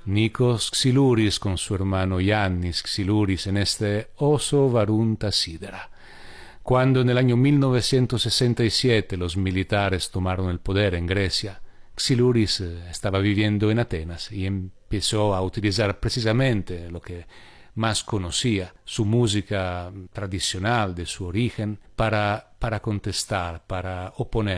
Nikos Xylouris con su hermano Yannis Xylouris en este Oso Varunta Sidera. Cuando en el año 1967 los militares tomaron el poder en Grecia, Xylouris estaba viviendo en Atenas y empezó a utilizar precisamente lo que más conocía, su música tradicional de su origen, para contestar, para oponer